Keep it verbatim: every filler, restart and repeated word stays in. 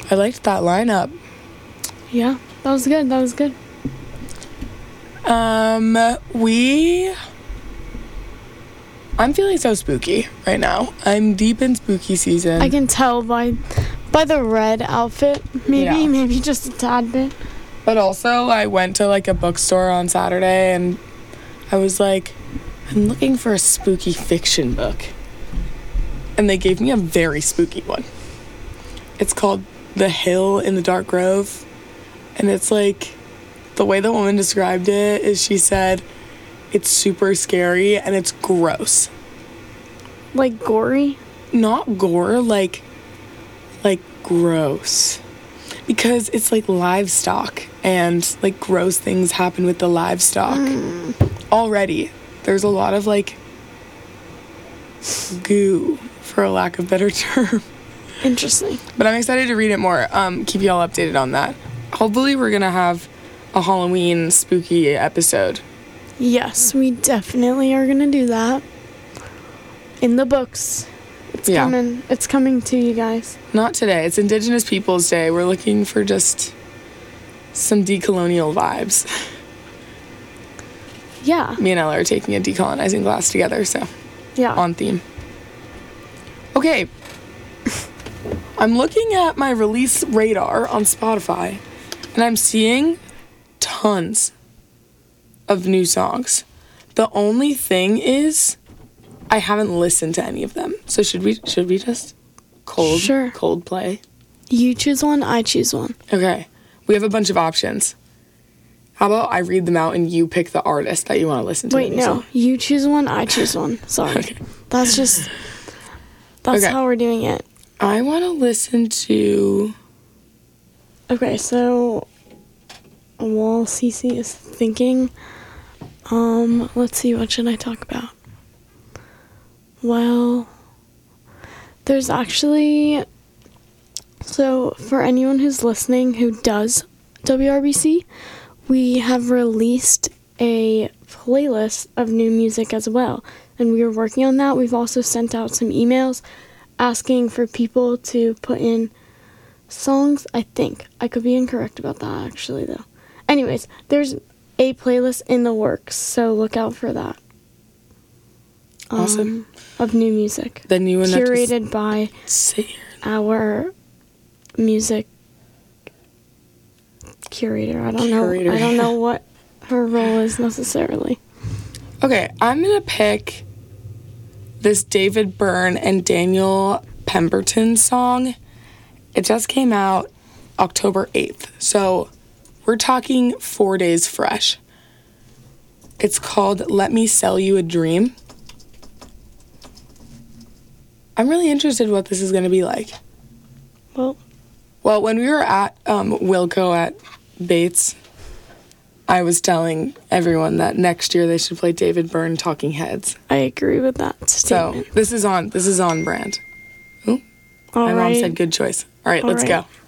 I liked that lineup. Yeah, that was good. That was good. Um, we... I'm feeling so spooky right now. I'm deep in spooky season. I can tell by by the red outfit, maybe, Yeah. maybe just a tad bit. But also, I went to, like, a bookstore on Saturday, and I was like, I'm looking for a spooky fiction book. And they gave me a very spooky one. It's called The Hill in the Dark Grove. And it's like, the way the woman described it is she said, it's super scary and it's gross. Like gory? Not gore, like, like gross. Because it's like livestock and like gross things happen with the livestock. Mm. Already, there's a lot of like goo, for a lack of better term. Interesting. But I'm excited to read it more. Um, keep y'all updated on that. Hopefully we're gonna have a Halloween spooky episode. Yes, we definitely are gonna do that. In the books. It's yeah. coming. It's coming to you guys. Not today. It's Indigenous Peoples Day. We're looking for just some decolonial vibes. Yeah. Me and Ella are taking a decolonizing class together, so yeah. On theme. Okay. I'm looking at my release radar on Spotify, and I'm seeing tons of new songs. The only thing is, I haven't listened to any of them. So should we should we just cold sure. cold play? You choose one, I choose one. Okay. We have a bunch of options. How about I read them out and you pick the artist that you want to listen to? Wait, no. Song? You choose one, I choose one. Sorry. Okay. That's just that's okay. How we're doing it. I want to listen to... Okay, so while Cece is thinking, um, let's see, what should I talk about? Well, there's actually... So, for anyone who's listening who does W R B C, we have released a playlist of new music as well. And we are working on that. We've also sent out some emails asking for people to put in songs, I think. I could be incorrect about that, actually, though. Anyways, there's a playlist in the works, so look out for that. Awesome. Um, of new music. The new one curated by our music curator. I don't curator. know. I don't know what her role is necessarily. Okay, I'm gonna pick this David Byrne and Daniel Pemberton song. It just came out October eighth, so we're talking four days fresh. It's called Let Me Sell You a Dream. I'm really interested what this is going to be like. Well, well, when we were at um, Wilco at Bates, I was telling everyone that next year they should play David Byrne Talking Heads. I agree with that statement. So this is on this is on brand. Ooh, All my right. mom said good choice. All right, All let's right. go.